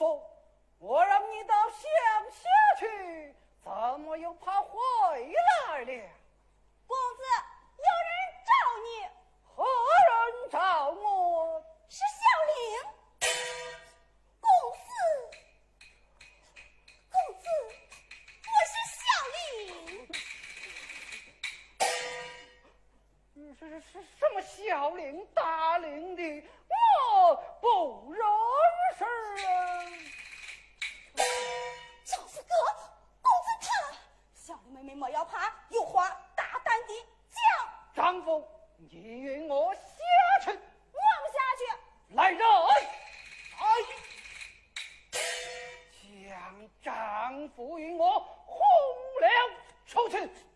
夫，我让你到乡下去，怎么又跑回来了？ 公子，有人找你。 何人找我？ 是小玲。公子，我是小玲。 什么小玲大玲的，我不认识啊！ 赵四哥，公子他，小玲妹妹莫要怕，有话大胆的讲。 丈夫，你与我下去。 我不下去。 来人！将丈夫与我轰了出去。